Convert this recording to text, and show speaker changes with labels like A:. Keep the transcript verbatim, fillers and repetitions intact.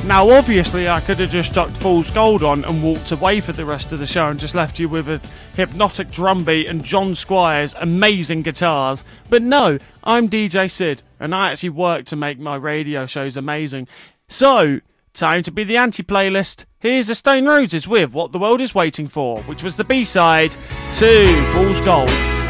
A: Now, obviously, I could have just chucked Fool's Gold on and walked away for the rest of the show and just left you with a hypnotic drum beat and John Squire's amazing guitars. But no, I'm D J Sid, and I actually work to make my radio shows amazing. So, time to be the anti-playlist. Here's the Stone Roses with What the World is Waiting For, which was the B-side to Fool's Gold.